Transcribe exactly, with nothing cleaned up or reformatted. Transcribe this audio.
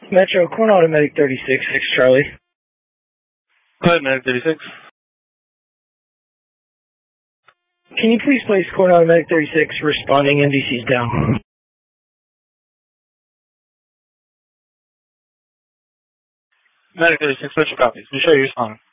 Metro, Corn Automatic thirty-six, six Charlie. Go ahead, Medic thirty-six. Can you please place Corn Automatic thirty-six responding, M D C's down? Medic thirty-six, special copies. Be sure you respond.